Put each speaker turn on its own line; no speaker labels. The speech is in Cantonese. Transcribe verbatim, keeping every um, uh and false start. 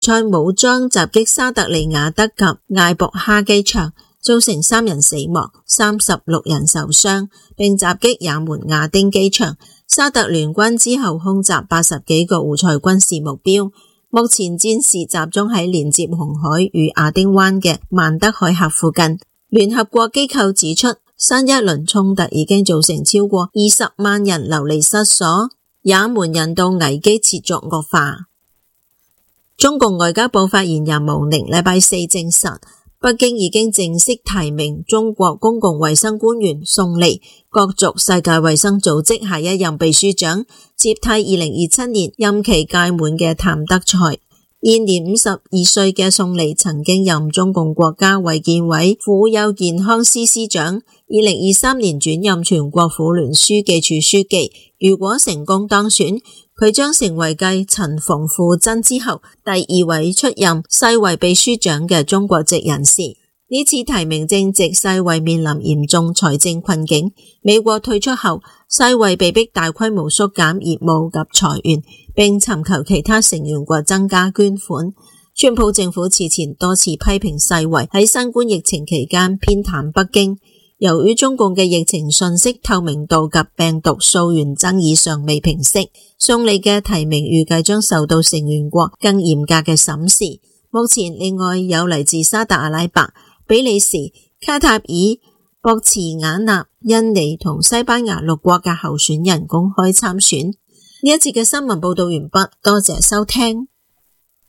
塞武裝襲擊沙特利雅德及艾博哈機場，造成三人死亡、三十六人受傷，並襲擊也門亞丁機場。沙特聯軍之後空襲八十幾個胡塞軍事目標。目前戰事集中喺連接紅海與亞丁灣嘅曼德海峽附近。聯合國機構指出，新一輪衝突已經造成超過二十萬人流離失所，也門人道危機持續惡化。中共外交部發言人毛寧禮拜四證實，北京已經正式提名中國公共衛生官員宋利角逐世界衛生組織下一任秘書長，接替二零二七年任期屆滿嘅譚德塞。現年五十二歲嘅宋利曾經任中共國家衛健委婦幼健康司司長，二零二三年轉任全國婦聯書記處書記。如果成功當選，佢將成為繼陳馮富珍之後第二位出任世衛秘書長嘅中國籍人士。呢次提名正值世衛面臨嚴重財政困境，美國退出後，世衛被迫大規模縮減業務及裁員，並尋求其他成員國增加捐款。川普政府此前多次批評世衛喺新冠疫情期間偏袒北京。由於中共嘅疫情信息透明度及病毒溯源爭議尚未平息，宋利嘅提名預計將受到成員國更嚴格嘅審視。目前另外有嚟自沙特阿拉伯、比利時、卡塔爾、博茨瓦納、印尼同西班牙六國嘅候選人公開參選。呢一節嘅新聞報道完畢，多謝收聽。